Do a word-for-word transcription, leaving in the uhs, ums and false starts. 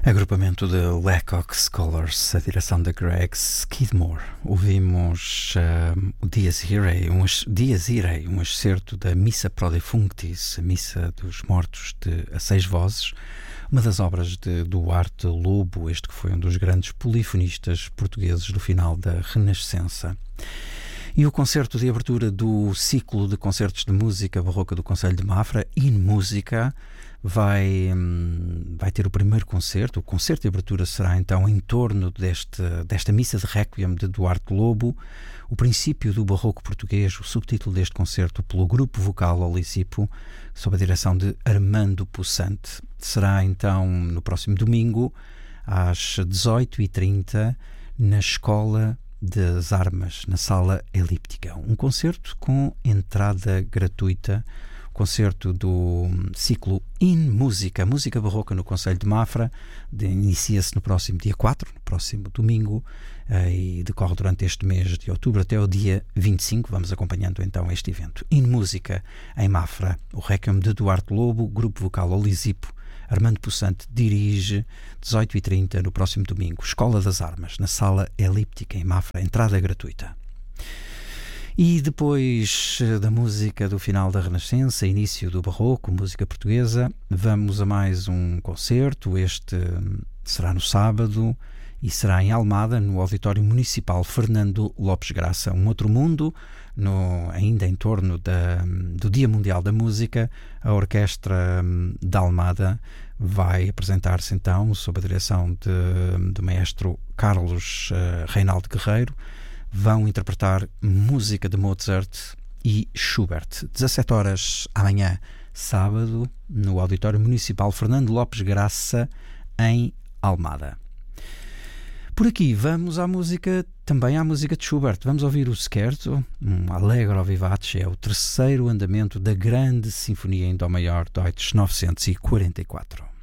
Agrupamento de Lecocq Scholars, a direção de Greg Skidmore. Ouvimos uh, o Dies Irae, um, Dies Irae, um excerto da Missa Pro Defunctis, a Missa dos Mortos de a Seis Vozes, uma das obras de Duarte Lobo, este que foi um dos grandes polifonistas portugueses do final da Renascença. E o concerto de abertura do ciclo de concertos de música barroca do Conselho de Mafra, In Música, vai, vai ter o primeiro concerto. O concerto de abertura será então em torno deste, desta missa de Requiem de Duarte Lobo, o princípio do barroco português, o subtítulo deste concerto pelo grupo vocal Olisipo, sob a direção de Armando Possante. Será então no próximo domingo, às dezoito e trinta, na Escola das Armas, na Sala Elíptica. Um concerto com entrada gratuita, concerto do ciclo In Música, música barroca no Conselho de Mafra, de, inicia-se no próximo dia quatro, no próximo domingo, eh, e decorre durante este mês de outubro até o dia vinte e cinco. Vamos acompanhando então este evento. In Música, em Mafra, o Requiem de Duarte Lobo, grupo vocal Olisipo, Armando Possante dirige, dezoito e trinta no próximo domingo, Escola das Armas, na Sala Elíptica, em Mafra, entrada gratuita. E depois da música do final da Renascença, início do Barroco, música portuguesa, vamos a mais um concerto. Este será no sábado e será em Almada, no Auditório Municipal Fernando Lopes Graça. Um outro mundo, no, ainda em torno da, do Dia Mundial da Música. A Orquestra da Almada vai apresentar-se então sob a direção de, do maestro Carlos uh, Reinaldo Guerreiro. Vão interpretar música de Mozart e Schubert. dezassete horas amanhã, sábado, no Auditório Municipal Fernando Lopes Graça, em Almada. Por aqui vamos à música, também à música de Schubert. Vamos ouvir o Scherzo, um Allegro vivace, é o terceiro andamento da grande Sinfonia em Dó maior Deutsch novecentos e quarenta e quatro.